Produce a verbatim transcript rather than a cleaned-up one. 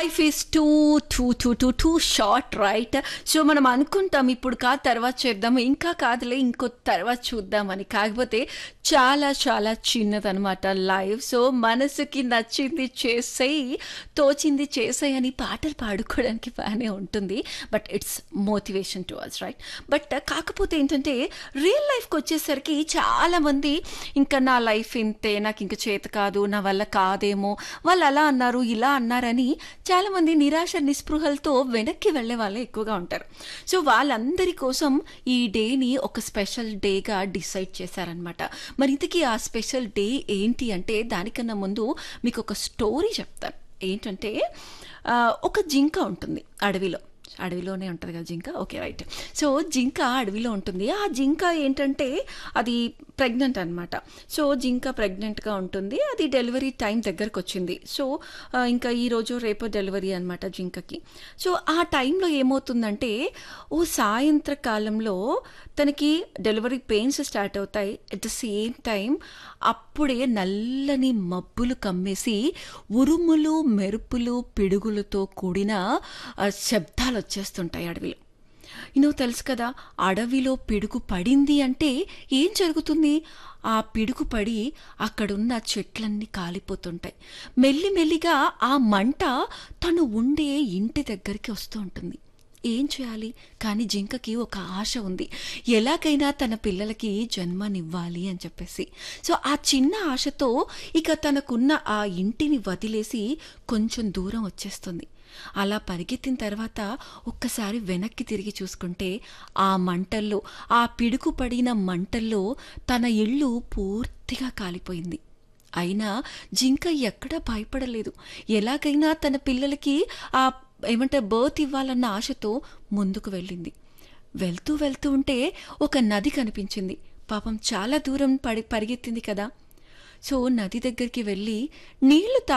Life is two two two two two short right. So మనం అనుకుంటాం ఇప్పుడు కాదు తర్వాత చేద్దాం, ఇంకా కాదులే ఇంకో తర్వాత చూద్దామని. కాకపోతే చాలా చాలా చిన్నదనమాట లైఫ్. సో మనసుకి నచ్చింది చేసేయి, తోచింది చేసేయి అని పాటలు పాడుకోవడానికి బాగానే ఉంటుంది. But it's motivation to us right. But కాకపోతే ఏంటంటే రియల్ లైఫ్కి వచ్చేసరికి చాలామంది ఇంకా నా లైఫ్ ఇంతే, నాకు ఇంకా చేత కాదు, నా వల్ల కాదేమో, వాళ్ళు అలా అన్నారు ఇలా అన్నారని చాలామంది నిరాశ నిస్పృహలతో వెనక్కి వెళ్ళే వాళ్ళే ఎక్కువగా ఉంటారు. సో వాళ్ళందరి కోసం ఈ డేని ఒక స్పెషల్ డేగా డిసైడ్ చేశారనమాట. మరి ఇంతకీ ఆ స్పెషల్ డే ఏంటి అంటే దానికన్నా ముందు మీకు ఒక స్టోరీ చెప్తాను. ఏంటంటే ఒక జింక ఉంటుంది అడవిలో. అడవిలోనే ఉంటుంది కదా జింక, ఓకే రైట్. సో జింక అడవిలో ఉంటుంది. ఆ జింక ఏంటంటే అది ప్రెగ్నెంట్ అనమాట. సో జింక ప్రెగ్నెంట్గా ఉంటుంది. అది డెలివరీ టైం దగ్గరకు వచ్చింది. సో ఇంకా ఈరోజు రేపు డెలివరీ అనమాట జింకకి. సో ఆ టైంలో ఏమవుతుందంటే ఓ సాయంత్రకాలంలో తనకి డెలివరీ పెయిన్స్ స్టార్ట్ అవుతాయి. అట్ ద సేమ్ టైం అప్పుడే నల్లని మబ్బులు కమ్మేసి ఉరుములు మెరుపులు పిడుగులతో కూడిన శబ్దాలు వచ్చేస్తుంటాయి అడవిలో. ఇన్నో తెలుసు కదా, అడవిలో పిడుగు పడింది అంటే ఏం జరుగుతుంది? ఆ పిడుగు పడి అక్కడున్న చెట్లన్నీ కాలిపోతుంటాయి. మెల్లిమెల్లిగా ఆ మంట తను ఉండే ఇంటి దగ్గరికి వస్తూ ఉంటుంది. ఏం చేయాలి? కానీ జింకకి ఒక ఆశ ఉంది, ఎలాగైనా తన పిల్లలకి జన్మనివ్వాలి అని చెప్పేసి. సో ఆ చిన్న ఆశతో ఇక తనకున్న ఆ ఇంటిని వదిలేసి కొంచెం దూరం వచ్చేస్తుంది. అలా పరిగెత్తిన తర్వాత ఒక్కసారి వెనక్కి తిరిగి చూసుకుంటే ఆ మంటల్లో, ఆ పిడుగు పడిన మంటల్లో తన ఇల్లు పూర్తిగా కాలిపోయింది. అయినా జింక ఎక్కడా భయపడలేదు. ఎలాగైనా తన పిల్లలకి ఆ ఏమంటే బర్త్ ఇవ్వాలన్న ఆశతో ముందుకు వెళ్ళింది. వెళ్తూ వెళ్తూ ఉంటే ఒక నది కనిపించింది. పాపం చాలా దూరం పడి పరిగెత్తింది కదా. సో నది దగ్గరికి వెళ్ళి నీళ్లు